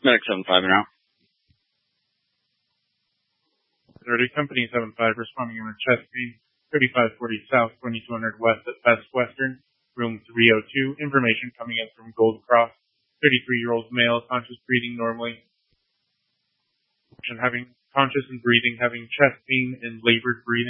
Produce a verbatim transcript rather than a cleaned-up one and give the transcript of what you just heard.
Medic seven five and out. Authority Company seven five responding on a chest pain, thirty-five forty South, twenty-two hundred West at Best Western, room three oh two. Information coming in from Gold Cross, thirty-three-year-old male, conscious breathing normally, and having conscious and breathing, having chest pain and labored breathing.